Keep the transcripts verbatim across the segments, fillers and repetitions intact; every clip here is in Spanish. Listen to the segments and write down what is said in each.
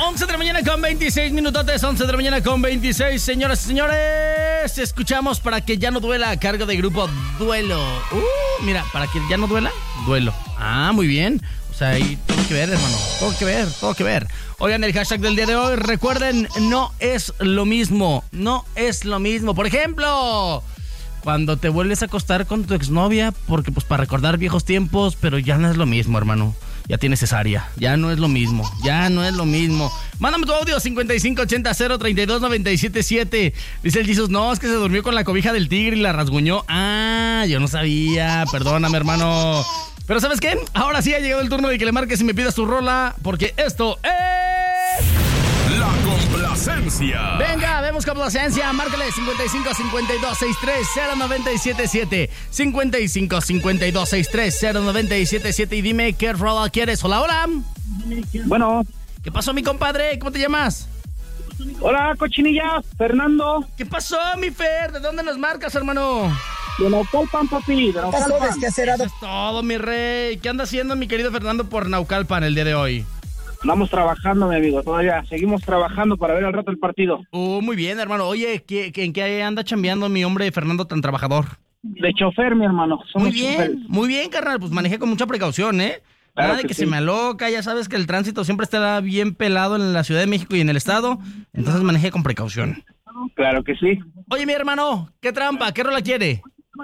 once de la mañana con veintiséis minutotes, once de la mañana con veintiséis, señoras y señores. Escuchamos Para que ya no duela, a cargo de Grupo Duelo. Uh, mira, para que ya no duela, duelo. Ah, muy bien. O sea, ahí todo que ver, hermano. Todo que ver, todo que ver. Oigan, el hashtag del día de hoy, recuerden, no es lo mismo. No es lo mismo. Por ejemplo, cuando te vuelves a acostar con tu exnovia, porque pues para recordar viejos tiempos, pero ya no es lo mismo, hermano. Ya tienes cesárea, ya no es lo mismo, ya no es lo mismo. Mándame tu audio cincuenta y cinco ochenta cero treinta y dos noventa y siete siete. Dice el Jesus, no, es que se durmió con la cobija del tigre y la rasguñó. Ah, yo no sabía, perdóname, hermano. Pero ¿sabes qué? Ahora sí ha llegado el turno de que le marques y me pidas tu rola, porque esto es... La complacencia. Venga, vemos complacencia. Márcale cincuenta y cinco cincuenta y dos sesenta y tres cero noventa y siete siete. cincuenta y cinco cincuenta y dos sesenta y tres cero noventa y siete siete. Y dime qué rola quieres. Hola, hola. Bueno. ¿Qué pasó, mi compadre? ¿Cómo te llamas? Hola, cochinilla. Fernando. ¿Qué pasó, mi Fer? ¿De dónde nos marcas, hermano? De Naucalpan, papi. De Naucalpan. Eso es todo, mi rey. ¿Qué anda haciendo, mi querido Fernando, por Naucalpan el día de hoy? Andamos trabajando, mi amigo, todavía seguimos trabajando para ver al rato el partido. Uh, muy bien, hermano. Oye, ¿qué, qué, ¿en qué anda chambeando mi hombre Fernando tan trabajador? De chofer, mi hermano. Somos muy bien, choferes. Muy bien, carnal. Pues manejé con mucha precaución, ¿eh? Claro Nada de que, que sí. se me aloca. Ya sabes que el tránsito siempre está bien pelado en la Ciudad de México y en el estado. Entonces manejé con precaución. Claro que sí. Oye, mi hermano, ¿qué trampa? ¿Qué rola quiere?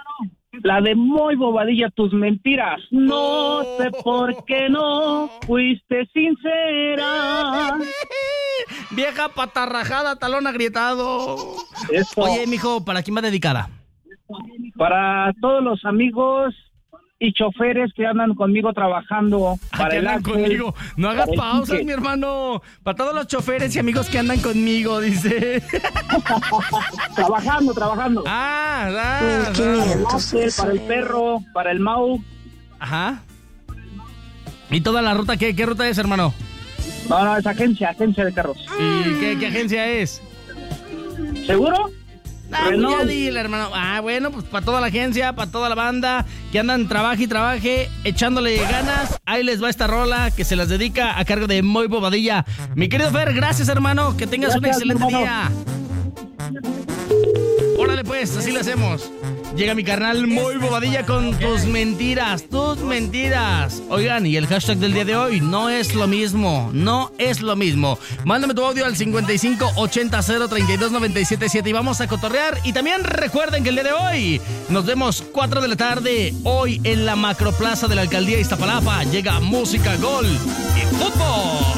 La de Muy Bobadilla, Tus Mentiras. No oh. sé por qué no fuiste sincera. Vieja patarrajada, talón agrietado. Eso. Oye, mijo, ¿para quién va dedicada? Para todos los amigos y choferes que andan conmigo trabajando. Ah, para que el andan Axel, conmigo. No hagas pausas, mi hermano. Para todos los choferes y amigos que andan conmigo, dice. Trabajando, trabajando. Ah, ah, ah. Axel, para el perro, para el Mau. Ajá. ¿Y toda la ruta qué? ¿Qué ruta es, hermano? No, no, es agencia, agencia de carros. ¿Y qué, qué agencia es? ¿Seguro? Ah, ya dile, hermano. Ah, bueno, pues para toda la agencia, para toda la banda que andan trabaje y trabaje, echándole ganas. Ahí les va esta rola que se las dedica a cargo de Muy Bobadilla. Mi querido Fer, gracias, hermano. Que tengas gracias, un excelente día. Órale, pues, así lo hacemos. Llega mi carnal Muy Bobadilla con tus mentiras, tus mentiras. Oigan, y el hashtag del día de hoy, no es lo mismo, no es lo mismo. Mándame tu audio al cincuenta y cinco ochenta cero treinta y dos noventa y siete siete y vamos a cotorrear. Y también recuerden que el día de hoy nos vemos cuatro de la tarde, hoy en la Macroplaza de la Alcaldía de Iztapalapa. Llega Música Gol y